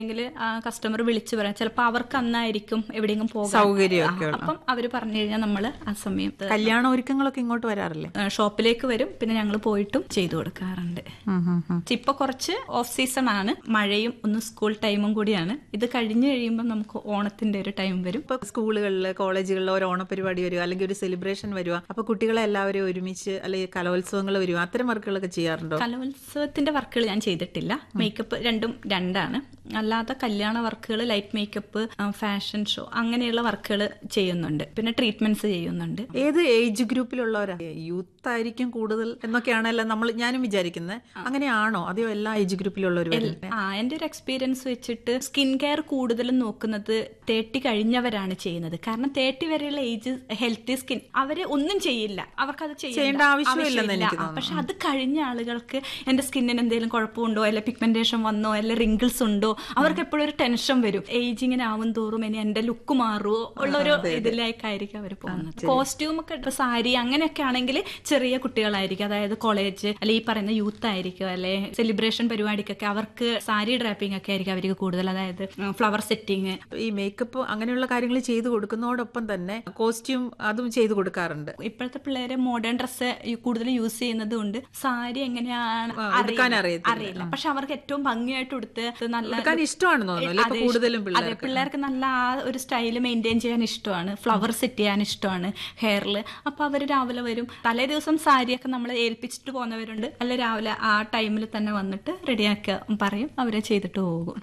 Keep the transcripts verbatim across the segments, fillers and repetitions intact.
Customer വിളിച്ചു പറയാം, ചിലപ്പോൾ അവർക്ക് അന്നായിരിക്കും എവിടെയെങ്കിലും പോകാൻ സൗകര്യമൊക്കെ. അപ്പം അവര് പറഞ്ഞു കഴിഞ്ഞാൽ നമ്മൾ ആ സമയത്ത് കല്യാണ ഒരുക്കങ്ങളൊക്കെ ഇങ്ങോട്ട് വരാറില്ലേ? ഷോപ്പിലേക്ക് വരും, പിന്നെ ഞങ്ങൾ പോയിട്ടും ചെയ്തു കൊടുക്കാറുണ്ട്. ഇപ്പൊ കുറച്ച് ഓഫ് സീസൺ ആണ്, മഴയും ഒന്ന് സ്കൂൾ ടൈമും കൂടിയാണ്. ഇത് കഴിഞ്ഞു കഴിയുമ്പോൾ നമുക്ക് ഓണത്തിന്റെ ഒരു ടൈം വരും. ഇപ്പൊ സ്കൂളുകളിൽ കോളേജുകളിൽ ഒരു ഓണപരിപാടി വരിക, അല്ലെങ്കിൽ ഒരു സെലിബ്രേഷൻ വരിക, അപ്പൊ കുട്ടികളെ എല്ലാവരും ഒരുമിച്ച് അല്ലെങ്കിൽ കലോത്സവങ്ങൾ വരിക, അത്തരം വർക്കുകളൊക്കെ ചെയ്യാറുണ്ടോ? കലോത്സവത്തിന്റെ വർക്കുകൾ ഞാൻ ചെയ്തിട്ടില്ല. മേക്കപ്പ് രണ്ടും രണ്ടാണ്. അല്ലാതെ കല്യാണ വർക്കുകൾ, ലൈറ്റ് മേക്കപ്പ്, ഫാഷൻ ഷോ അങ്ങനെയുള്ള വർക്കുകൾ ചെയ്യുന്നുണ്ട്. പിന്നെ ട്രീറ്റ്മെന്റ്സ് ചെയ്യുന്നുണ്ട്. ഏത് ഏജ് ഗ്രൂപ്പിലുള്ളവരാ? യൂത്ത് ആയിരിക്കും കൂടുതൽ എന്നൊക്കെയാണല്ലോ നമ്മൾ ഞാനും വിചാരിക്കുന്നത്. അങ്ങനെയാണോ? അതെയോ എല്ലാ ഏജ് ഗ്രൂപ്പിലുള്ളവർ? ആ എന്റെ ഒരു എക്സ്പീരിയൻസ് വെച്ചിട്ട് സ്കിൻ കെയർ കൂടുതലും നോക്കുന്നത് തേർട്ടി കഴിഞ്ഞവരാണ് ചെയ്യുന്നത്. കാരണം തേർട്ടി വരെയുള്ള ഏജ് ഹെൽത്തി സ്കിൻ അവര് ഒന്നും ചെയ്യില്ല, അവർക്കത് ചെയ്യേണ്ട ആവശ്യമില്ല. പക്ഷെ അത് കഴിഞ്ഞ ആളുകൾക്ക് എന്റെ സ്കിന്നിന് എന്തെങ്കിലും കുഴപ്പമുണ്ടോ, അല്ലെ പിഗ്മെന്റേഷൻ വന്നോ, അല്ലെ റിങ്കിൾസ് ഉണ്ടോ, അവർക്ക് എപ്പോഴും ഒരു ടെൻഷൻ വരും. ഏജ് ഇങ്ങനെ ആവും തോറും ഇനി എന്റെ ലുക്ക് മാറുമോ ഉള്ളൊരു ഇതിലേക്കായിരിക്കും അവർ പോകുന്നത്. കോസ്റ്റ്യൂം ഒക്കെ സാരി അങ്ങനെയൊക്കെ ആണെങ്കിൽ ചെറിയ കുട്ടികളായിരിക്കും, അതായത് കോളേജ് അല്ലെ ഈ പറയുന്ന യൂത്ത് ആയിരിക്കും, അല്ലെ സെലിബ്രേഷൻ പരിപാടിക്കൊക്കെ അവർക്ക് സാരി ഡ്രാപ്പിംഗ് ഒക്കെ ആയിരിക്കും അവർക്ക് കൂടുതൽ, അതായത് ഫ്ലവർ സെറ്റിങ്. ഈ മേക്കപ്പ് അങ്ങനെയുള്ള കാര്യങ്ങൾ ചെയ്തു കൊടുക്കുന്നതോടൊപ്പം തന്നെ കോസ്റ്റ്യൂം അതും ചെയ്തു കൊടുക്കാറുണ്ട്. ഇപ്പോഴത്തെ പിള്ളേരെ മോഡേൺ ഡ്രസ്സ് കൂടുതൽ യൂസ് ചെയ്യുന്നത് കൊണ്ട് സാരി എങ്ങനെയാണ് അറിയില്ല. പക്ഷെ അവർക്ക് ഏറ്റവും ഭംഗിയായിട്ട് കൊടുത്ത് നല്ല ഇഷ്ടമാണെന്ന് തോന്നുന്നു കൂടുതലും അതെ, പിള്ളേർക്ക് നല്ല ആ ഒരു സ്റ്റൈല് മെയിൻറ്റെയിൻ ചെയ്യാൻ ഇഷ്ടമാണ്, ഫ്ലവർ സെറ്റ് ചെയ്യാൻ ഇഷ്ടമാണ് ഹെയറിൽ. അപ്പൊ അവര് രാവിലെ വരും, തലേ ദിവസം സാരിയൊക്കെ നമ്മൾ ഏൽപ്പിച്ചിട്ട് പോകുന്നവരുണ്ട്, അല്ലെ രാവിലെ ആ ടൈമിൽ തന്നെ വന്നിട്ട് റെഡിയാക്കുക പറയും, അവരെ ചെയ്തിട്ട് പോകും.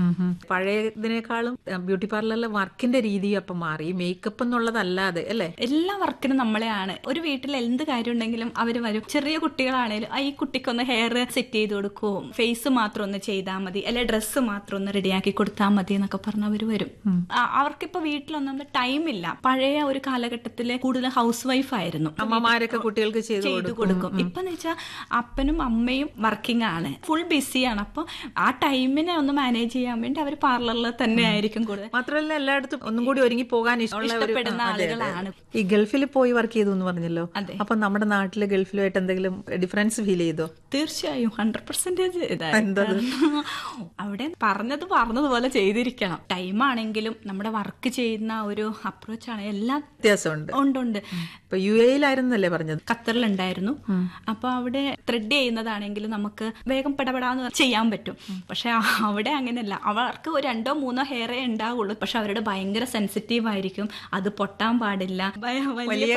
പഴയതിനേക്കാളും ബ്യൂട്ടി പാർലറിലെ വർക്കിന്റെ രീതി അപ്പൊ മാറി, മേക്കപ്പ് എന്നുള്ളതല്ലാതെ അല്ലേ? എല്ലാ വർക്കിനും നമ്മളെയാണ്. ഒരു വീട്ടിൽ എന്ത് കാര്യം ഉണ്ടെങ്കിലും അവര് വരും. ചെറിയ കുട്ടികളാണേലും ഈ കുട്ടിക്കൊന്ന് ഹെയർ സെറ്റ് ചെയ്ത് കൊടുക്കും, ഫേസ് മാത്രം ഒന്ന് ചെയ്താൽ മതി, അല്ലെ ഡ്രസ്സ് മാത്രം ഒന്ന് റെഡിയാക്കി കൊടുത്താൽ മതി എന്നൊക്കെ പറഞ്ഞ് അവര് വരും. അവർക്കിപ്പോ വീട്ടിലൊന്നും ടൈം ഇല്ല. പഴയ ഒരു കാലഘട്ടത്തില് കൂടുതൽ ഹൗസ് വൈഫ് ആയിരുന്നു, അമ്മമാരൊക്കെ കുട്ടികൾക്ക് ചെയ്തു കൊടുക്കും. ഇപ്പൊന്ന് വെച്ചാൽ അപ്പനും അമ്മയും വർക്കിംഗ് ആണ്, ഫുൾ ബിസിയാണ്. അപ്പൊ ആ ടൈമിനെ ഒന്ന് മാനേജ് ചെയ്യാൻ വേണ്ടി അവർ പാർലറിൽ തന്നെ ആയിരിക്കും കൂടുതൽ. മാത്രമല്ല എല്ലായിടത്തും ഒന്നും കൂടി ഒരുങ്ങി പോകാൻ ഇഷ്ടപ്പെടുന്ന ആളുകളാണ്. ഈ ഗൾഫിൽ പോയി വർക്ക് ചെയ്തു എന്ന് പറഞ്ഞല്ലോ, അപ്പൊ നമ്മുടെ നാട്ടില് ഗൾഫിലുമായിട്ട് എന്തെങ്കിലും ഡിഫറൻസ് ഫീൽ ചെയ്തോ? തീർച്ചയായും ഹൺഡ്രഡ് പെർസെന്റേജ്. അവിടെ പറഞ്ഞത് പറഞ്ഞതുപോലെ ചെയ്തിരിക്കണം. ടൈം ആണെങ്കിലും നമ്മുടെ വർക്ക് ചെയ്യുന്ന ഒരു അപ്രോച്ച് ആണ് എല്ലാം വ്യത്യാസമുണ്ട്. ഉണ്ട്. ഇപ്പൊ യു എയിലായിരുന്നല്ലേ പറഞ്ഞത്? ഖത്തറിലുണ്ടായിരുന്നു. അപ്പൊ അവിടെ ത്രെഡ് ചെയ്യുന്നതാണെങ്കിലും നമുക്ക് വേഗം പെടപെടാന്ന് ചെയ്യാൻ പറ്റും. പക്ഷെ അവിടെ അങ്ങനെയല്ല, അവർക്ക് ഒരു രണ്ടോ മൂന്നോ ഹെയറേ ഉണ്ടാവുള്ളൂ. പക്ഷെ അവരുടെ ഭയങ്കര സെൻസിറ്റീവ് ആയിരിക്കും, അത് പൊട്ടാൻ പാടില്ല. വലിയ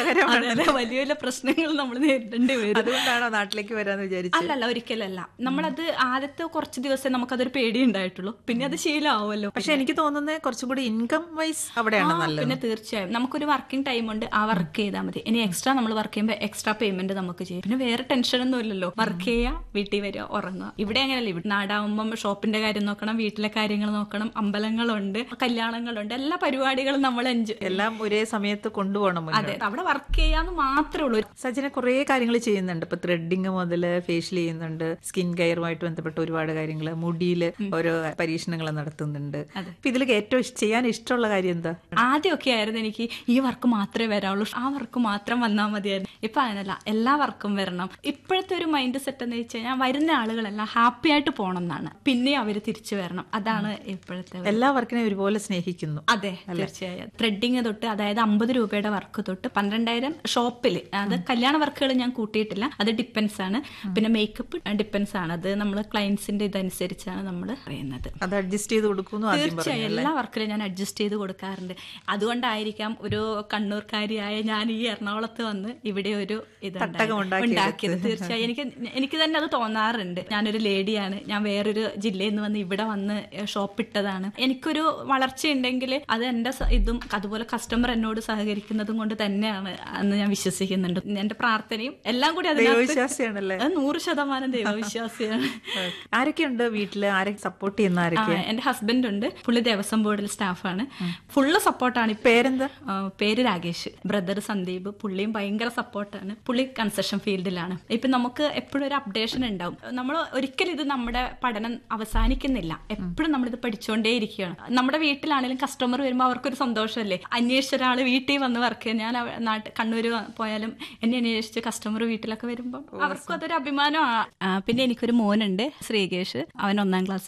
വലിയ പ്രശ്നങ്ങൾ നമ്മൾ നേരിടേണ്ടി വരും. അതുകൊണ്ടാണോ നാട്ടിലേക്ക് വരാന്ന് വിചാരിച്ചത്? അല്ലല്ല, ഒരിക്കലല്ല. നമ്മളത് ആദ്യത്തെ കുറച്ച് ദിവസം നമുക്കതൊരു പേടി ഉണ്ടായിട്ടുള്ളൂ, പിന്നെ അത് ശീലമാവുമല്ലോ. പക്ഷെ എനിക്ക് തോന്നുന്നത് കുറച്ചും കൂടി ഇൻകം വൈസ് അവിടെയാണ് നല്ലത്. പിന്നെ തീർച്ചയായും നമുക്കൊരു വർക്കിംഗ് ടൈം ഉണ്ട്, ആ വർക്ക് ചെയ്താൽ മതി. ഇനി എക്സ്ട്രാ നമ്മൾ വർക്ക് ചെയ്യുമ്പോൾ എക്സ്ട്രാ പേയ്മെന്റ് നമുക്ക് ചെയ്യും. പിന്നെ വേറെ ടെൻഷൻ ഒന്നും ഇല്ലല്ലോ, വർക്ക് ചെയ്യുക, വീട്ടിൽ വരിക, ഉറങ്ങുക. ഇവിടെ അങ്ങനെയല്ല. ഇവിടെ നാടാവുമ്പം ഷോപ്പിന്റെ കാര്യം നോക്കണം, വീട്ടിലെ കാര്യങ്ങൾ നോക്കണം, അമ്പലങ്ങളുണ്ട്, കല്യാണങ്ങളുണ്ട്, എല്ലാ പരിപാടികളും നമ്മൾ എൻജോയ് എല്ലാം ഒരേ സമയത്ത് കൊണ്ടുപോകണം. അതെ, അവിടെ വർക്ക് ചെയ്യാന്ന് മാത്രമേ ഉള്ളൂ. സജിന കുറെ കാര്യങ്ങൾ ചെയ്യുന്നുണ്ട്. ഇപ്പൊ ത്രെഡിങ് മുതൽ ഫേഷ്യൽ ചെയ്യുന്നുണ്ട്, സ്കിൻ കെയറുമായിട്ട് ബന്ധപ്പെട്ട ഒരുപാട് കാര്യങ്ങൾ, മുടിയില് ഓരോ പരീക്ഷണങ്ങൾ നടത്തുന്നുണ്ട്. അപ്പൊ ഇതിലേക്ക് ഏറ്റവും ചെയ്യാൻ ഇഷ്ടമുള്ള കാര്യം എന്താ? ആദ്യമൊക്കെ ആയിരുന്നു എനിക്ക് ഈ വർക്ക് മാത്രമേ വരാവുള്ളൂ, ആ വർക്ക് മാത്രം വന്നാൽ മതിയായിരുന്നു. ഇപ്പൊ അങ്ങനല്ല, എല്ലാ വർക്കും വരണം. ഇപ്പോഴത്തെ ഒരു മൈൻഡ് സെറ്റ് എന്ന് വെച്ച് കഴിഞ്ഞാൽ വരുന്ന ആളുകളെല്ലാം ഹാപ്പി ആയിട്ട് പോകണം എന്നാണ്, പിന്നെ അവര് തിരിച്ചു വരണം. അതാണ് ഇപ്പോഴത്തെ. എല്ലാ വർക്കിനെ ഒരുപോലെ സ്നേഹിക്കുന്നു. അതെ, തീർച്ചയായും. ത്രെഡിങ് തൊട്ട്, അതായത് അമ്പത് രൂപയുടെ വർക്ക് തൊട്ട് പന്ത്രണ്ടായിരം ഷോപ്പിൽ, അത് കല്യാണ വർക്കുകൾ ഞാൻ കൂട്ടിയിട്ടില്ല, അത് ഡിപ്പെൻസ് ആണ്. പിന്നെ മേക്കപ്പ് ഡിപ്പെൻസ് ആണ്, അത് നമ്മൾ ക്ലയൻസിന്റെ ഇതനുസരിച്ചാണ് നമ്മൾ പറയുന്നത്. അത് അഡ്ജസ്റ്റ് ചെയ്ത് കൊടുക്കുന്നു. തീർച്ചയായും എല്ലാ വർക്കിലും ഞാൻ അഡ്ജസ്റ്റ് ചെയ്ത് കൊടുക്കാറുണ്ട്. അതുകൊണ്ടായിരിക്കാം ഒരു കണ്ണൂർക്കാരിയായ ഞാൻ ഈ എറണാകുളത്ത് വന്ന് ഇവിടെ ഒരു ഇത് ഉണ്ടാക്കിയത്. തീർച്ചയായും എനിക്ക് എനിക്ക് തന്നെ അത് തോന്നാറുണ്ട്. ഞാനൊരു ലേഡിയാണ്, ഞാൻ വേറൊരു ജില്ലയിൽ നിന്ന് വന്ന് ഇവിടെ വന്ന് ഷോപ്പ് ഇട്ടതാണ്. എനിക്കൊരു വളർച്ചയുണ്ടെങ്കിൽ അത് എന്റെ ഇതും അതുപോലെ കസ്റ്റമർ എന്നോട് സഹകരിക്കുന്നതും കൊണ്ട് തന്നെയാണ് എന്ന് ഞാൻ വിശ്വസിക്കുന്നുണ്ട്. എന്റെ പ്രാർത്ഥനയും എല്ലാം കൂടി ദൈവവിശ്വാസിയാണല്ലേ? നൂറ് ശതമാനം ദൈവവിശ്വാസിയാണ്. ആരൊക്കെയുണ്ട് വീട്ടില്? ആരൊക്കെ സപ്പോർട്ട് ചെയ്യുന്ന? ആരൊക്കെ? എന്റെ ഹസ്ബൻഡ് ഉണ്ട്, പുള്ളി ദേവസ്വം ബോർഡിൽ സ്റ്റാഫാണ്, ഫുള്ള് സപ്പോർട്ടാണ്. പേരെന്താ? പേര് രാകേഷ്. ബ്രദർ സന്ദീപ്, പുള്ളിയും ഭയങ്കര സപ്പോർട്ടാണ്. പുള്ളി കൺസ്ട്രക്ഷൻ ഫീൽഡിലാണ്. ഇപ്പൊ നമുക്ക് എപ്പോഴും ഒരു അപ്ഡേഷൻ ഉണ്ടാവും. നമ്മൾ ഒരിക്കലും ഇത് നമ്മുടെ പഠനം അവസാനിക്കുന്നില്ല, എപ്പോഴും നമ്മളിത് പഠിച്ചുകൊണ്ടേ ഇരിക്കുകയാണ്. നമ്മുടെ വീട്ടിലാണെങ്കിലും കസ്റ്റമർ വരുമ്പോൾ അവർക്കൊരു സന്തോഷമല്ലേ, അന്വേഷിച്ച ഒരാൾ വീട്ടിൽ വന്ന് വർക്ക് ചെയ്യാൻ. ഞാൻ നാട്ടിൽ കണ്ണൂർ പോയാലും എന്നെ അന്വേഷിച്ച് കസ്റ്റമർ വീട്ടിലൊക്കെ വരുമ്പോൾ അവർക്കും അതൊരു അഭിമാനമാണ്. പിന്നെ എനിക്കൊരു മോനുണ്ട്, ശ്രീകേഷ്. അവൻ ഒന്നാം ക്ലാസ്സിൽ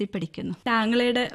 പഠിക്കുന്നു. താങ്കളുടെ